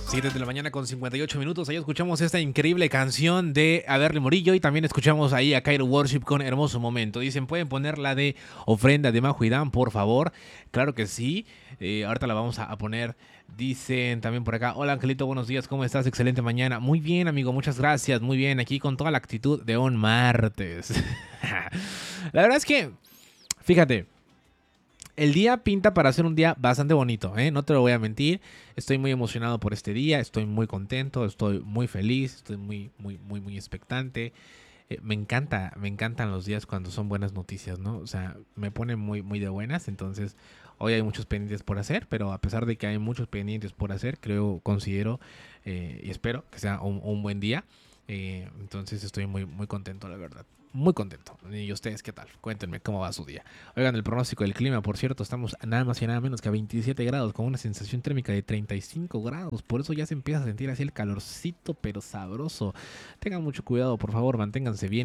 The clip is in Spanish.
7 de la mañana con 58 minutos. Ahí escuchamos esta increíble canción de Aderly Morillo y también escuchamos ahí a Cairo Worship con Hermoso Momento. Dicen, ¿pueden poner la de Ofrenda de Majo y Dan, por favor? Claro que sí. Ahorita la vamos a poner. Dicen también por acá, hola Angelito, buenos días, ¿cómo estás? Excelente mañana. Muy bien, amigo, muchas gracias. Muy bien, aquí con toda la actitud de un martes. La verdad es que, fíjate, el día pinta para ser un día bastante bonito, ¿eh? No te lo voy a mentir. Estoy muy emocionado por este día, estoy muy contento, estoy muy feliz, estoy muy expectante. Me encantan los días cuando son buenas noticias, ¿no? O sea, me pone muy de buenas. Entonces, hoy hay muchos pendientes por hacer, pero a pesar de que hay muchos pendientes por hacer, considero y espero que sea un buen día. Entonces, estoy muy contento, la verdad. Muy contento. ¿Y ustedes qué tal? Cuéntenme cómo va su día. Oigan, el pronóstico del clima, por cierto, estamos nada más y nada menos que a 27 grados, con una sensación térmica de 35 grados. Por eso ya se empieza a sentir así el calorcito, pero sabroso. Tengan mucho cuidado, por favor, manténganse bien.